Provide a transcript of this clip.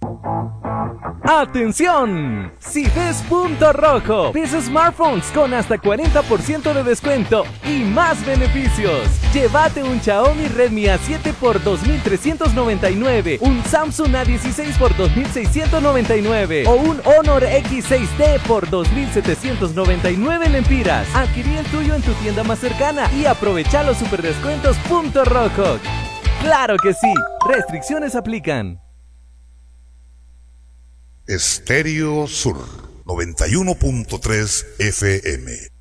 ¡Atención! Si ves punto rojo, ves smartphones con hasta 40% de descuento y más beneficios. Llévate un Xiaomi Redmi A7 por 2.399, un Samsung A16 por 2.699 o un Honor X6D por 2.799 lempiras. Adquirí el tuyo en tu tienda más cercana y aprovecha los superdescuentos punto rojo. ¡Claro que sí! Restricciones aplican. Estéreo Sur 91.3 FM.